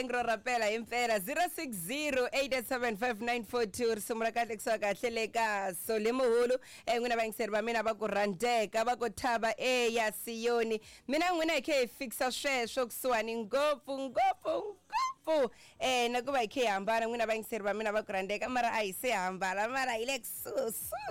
ngro rapela impela 0608875942 sumra kahle kuswa kahle leka so lemuhulu ngwina bangiseri ba mina bakurandeka bakothaba ya Siyoni mina ngwina ikhe fixa shesho kusuwani ngopfu nakuba ikhe hambana ngwina bangiseri ba mina bakurandeka mara ayise hambala mara ile kususu